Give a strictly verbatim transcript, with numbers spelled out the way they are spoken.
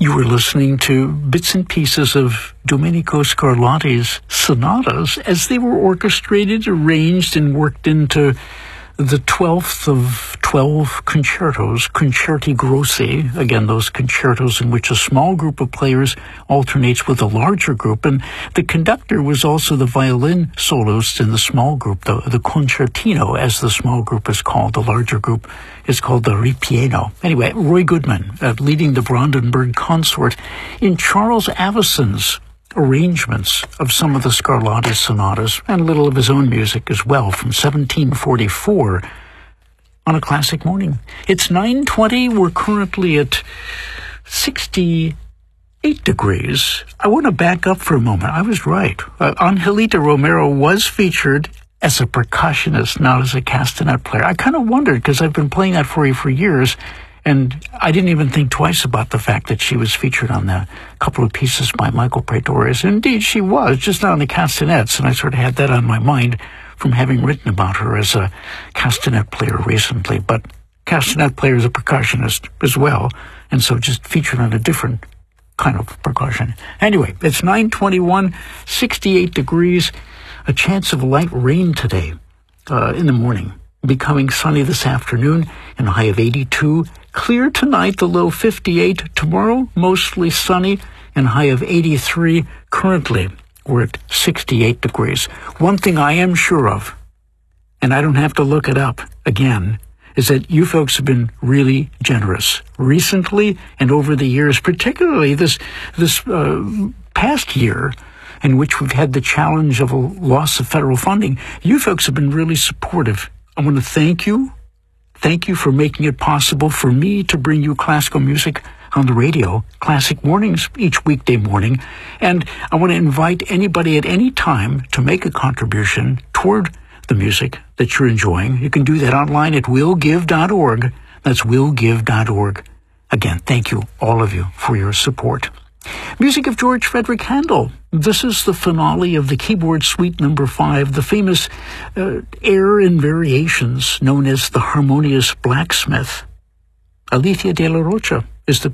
You were listening to bits and pieces of Domenico Scarlatti's sonatas as they were orchestrated, arranged, and worked into the twelfth of twelve concertos, concerti grossi, again, those concertos in which a small group of players alternates with a larger group, and the conductor was also the violin soloist in the small group, the, the concertino, as the small group is called. The larger group is called the ripieno. Anyway, Roy Goodman, uh, leading the Brandenburg Consort in Charles Avison's arrangements of some of the Scarlatti sonatas and a little of his own music as well from seventeen forty-four on a classic morning. It's nine twenty. We're currently at sixty-eight degrees. I want to back up for a moment. I was right. Uh, Angelita Romero was featured as a percussionist, not as a castanet player. I kind of wondered because I've been playing that for you for years, and I didn't even think twice about the fact that she was featured on a couple of pieces by Michael Praetorius. Indeed, she was, just not on the castanets, and I sort of had that on my mind from having written about her as a castanet player recently. But castanet player is a percussionist as well, and so just featured on a different kind of percussion. Anyway, it's nine twenty-one, sixty-eight degrees, a chance of light rain today uh, in the morning. Becoming sunny this afternoon and a high of eighty-two. Clear tonight, the low fifty-eight. Tomorrow, mostly sunny and high of eighty-three. Currently, we're at sixty-eight degrees. One thing I am sure of, and I don't have to look it up again, is that you folks have been really generous recently and over the years, particularly this this uh, past year, in which we've had the challenge of a loss of federal funding. You folks have been really supportive. I want to thank you. Thank you for making it possible for me to bring you classical music on the radio, Classic Mornings, each weekday morning. And I want to invite anybody at any time to make a contribution toward the music that you're enjoying. You can do that online at will give dot org. That's will give dot org. Again, thank you, all of you, for your support. Music of George Frederick Handel. This is the finale of the keyboard suite number five, the famous uh, air in variations known as the Harmonious Blacksmith. Alicia de la Rocha is the